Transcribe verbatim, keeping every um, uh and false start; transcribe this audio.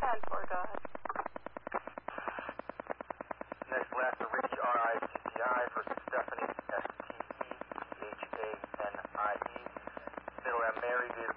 ten four, go ahead. Next last to Ricky, R I C C I, versus Stephanie, S T E C H A N I E. Middle at Mary,